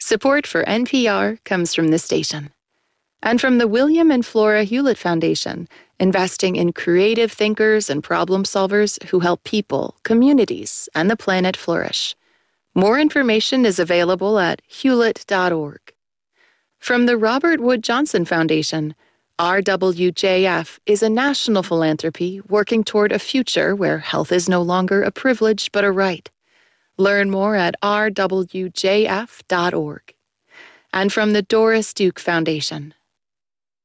Support for NPR comes from this station. And from the William and Flora Hewlett Foundation, investing in creative thinkers and problem solvers who help people, communities, and the planet flourish. More information is available at hewlett.org. From the Robert Wood Johnson Foundation, RWJF is a national philanthropy working toward a future where health is no longer a privilege but a right. Learn more at rwjf.org. And from the Doris Duke Foundation,